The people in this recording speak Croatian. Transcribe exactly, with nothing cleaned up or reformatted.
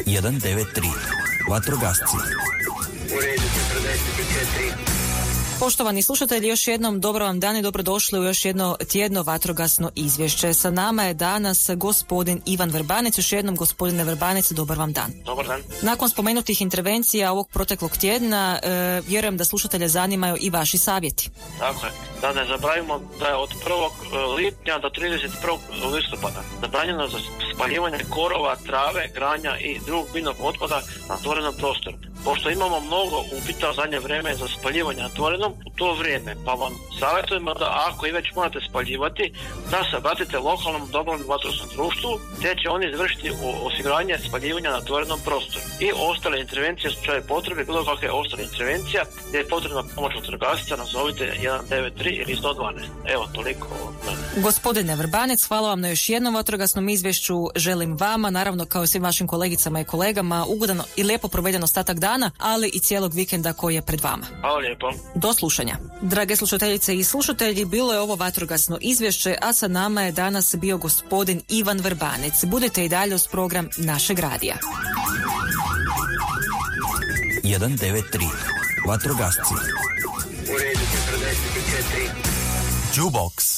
jedan devet tri. Vatrogasci. U redu, četrdeset četiri. Poštovani slušatelji, još jednom dobro vam dan i dobrodošli u još jedno tjedno vatrogasno izvješće. Sa nama je danas gospodin Ivan Vrbanec. Još jednom, gospodine Vrbanec, dobar vam dan. Dobar dan. Nakon spomenutih intervencija ovog proteklog tjedna, e, vjerujem da slušatelje zanimaju i vaši savjeti. Tako je. Da ne zaboravimo da je od prvog lipnja do trideset prvog listopada zabranjeno za spaljivanje korova, trave, granja i drugog biljnog otpada na otvorenom prostoru. Pošto imamo mnogo upita u zadnje vrijeme za spaljivanje na otvorenom u to vrijeme, pa vam savjetujemo da ako i već morate spaljivati, da se obratite lokalnom dobrovoljnom vatrogasnom društvu, te će oni izvršiti osiguranje spaljivanja na otvorenom prostoru. I ostale intervencije, slučaju potrebe, bilo kakve ostale intervencija, gdje je potrebna pomoć vatrogasaca, nazovite jedan devet tri ili sto dvanaest. Evo, toliko. Gospodine Vrbanec, hvala vam na još jednom vatrogasnom izvješću. Želim vama, naravno kao i svim vašim kolegicama i kolegama, ugodan i lijepo proveden ostatak dana, ali i cijelog vikenda koji je pred vama. Hvala lijepo. Do slušanja. Drage slušateljice i slušatelji, bilo je ovo vatrogasno izvješće, a sa nama je danas bio gospodin Ivan Vrbanec. Budete i dalje uz program našeg radija. jedan devet tri. Vatrogasci. U redu, četrdeset četiri. Jukebox.